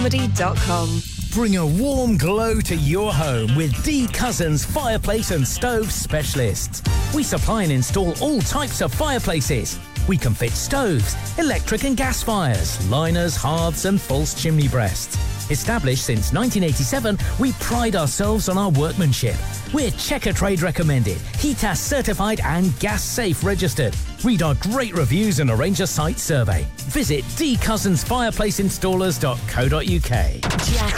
DComedy.com. Bring a warm glow to your home with D Cousins Fireplace and Stove Specialists. We supply and install all types of fireplaces. We can fit stoves, electric and gas fires, liners, hearths and false chimney breasts. Established since 1987, we pride ourselves on our workmanship. We're Checker Trade recommended, HETAS certified and Gas Safe registered. Read our great reviews and arrange a site survey. Visit dcousinsfireplaceinstallers.co.uk. Jack